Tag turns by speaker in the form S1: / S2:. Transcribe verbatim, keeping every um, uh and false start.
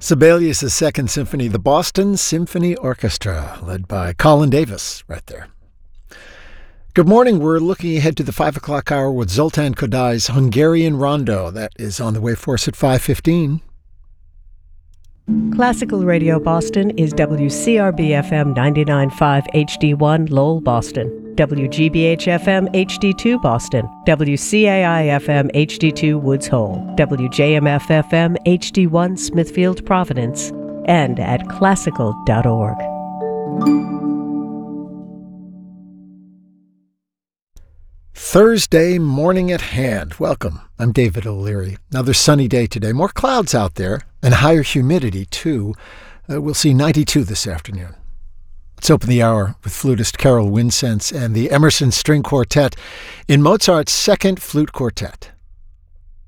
S1: Sibelius' Second Symphony, the Boston Symphony Orchestra, led by Colin Davis, right there. Good morning. We're looking ahead to the five o'clock hour with Zoltan Kodai's Hungarian Rondo. That is on the way for us at five fifteen.
S2: Classical Radio Boston is W C R B F M ninety-nine point five H D one Lowell, Boston, W G B H F M H D two Boston, W C A I F M H D two Woods Hole, W J M F F M H D one Smithfield, Providence, and at classical dot org.
S1: Thursday morning at hand. Welcome. I'm David O'Leary. Another sunny day today. More clouds out there and higher humidity, too. Uh, we'll see ninety-two this afternoon. Let's open the hour with flutist Carol Winsense and the Emerson String Quartet in Mozart's Second Flute Quartet.